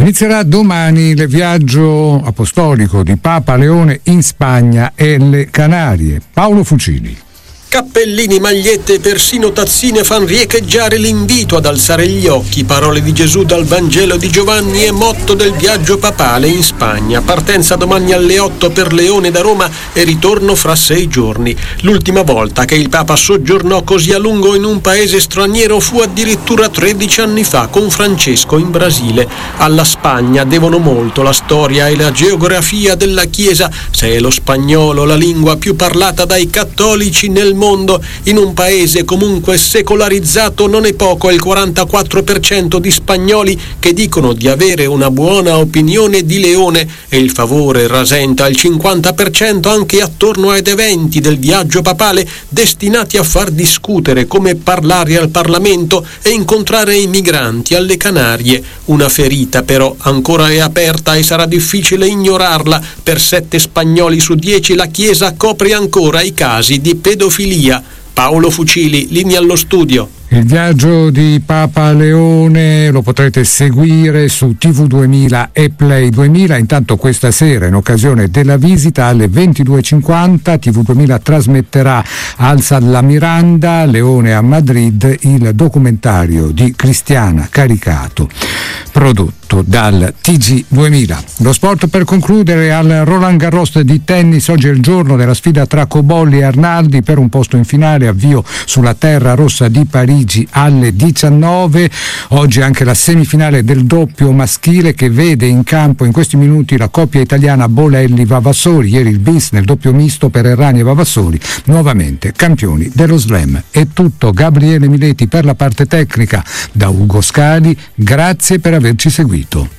Inizierà domani il viaggio apostolico di Papa Leone in Spagna e le Canarie. Paolo Fucili. Cappellini, magliette e persino tazzine fan riecheggiare l'invito ad alzare gli occhi. Parole di Gesù dal Vangelo di Giovanni e motto del viaggio papale in Spagna. Partenza domani alle 8 per Leone da Roma e ritorno fra 6 giorni. L'ultima volta che il Papa soggiornò così a lungo in un paese straniero fu addirittura 13 anni fa con Francesco in Brasile. Alla Spagna devono molto la storia e la geografia della Chiesa, se è lo spagnolo la lingua più parlata dai cattolici nel mondo. In un paese comunque secolarizzato non è poco il 44% di spagnoli che dicono di avere una buona opinione di Leone e il favore rasenta il 50% anche attorno ad eventi del viaggio papale destinati a far discutere come parlare al Parlamento e incontrare i migranti alle Canarie. Una ferita però ancora è aperta e sarà difficile ignorarla. Per 7 spagnoli su 10 la Chiesa copre ancora i casi di pedofilia. Paolo Fucili, linea allo studio. Il viaggio di Papa Leone lo potrete seguire su TV2000 e Play 2000. Intanto questa sera, in occasione della visita, alle 22:50 TV2000 trasmetterà Alza la Miranda, Leone a Madrid, il documentario di Cristiana Caricato, prodotto dal TG2000. Lo sport per concludere: al Roland Garros di tennis oggi è il giorno della sfida tra Cobolli e Arnaldi per un posto in finale, avvio sulla terra rossa di Parigi alle 19. Oggi anche la semifinale del doppio maschile che vede in campo in questi minuti la coppia italiana Bolelli-Vavassori. Ieri il bis nel doppio misto per Errani e Vavassori, nuovamente campioni dello slam. È tutto. Gabriele Mileti per la parte tecnica. Da Ugo Scali, grazie per averci seguito.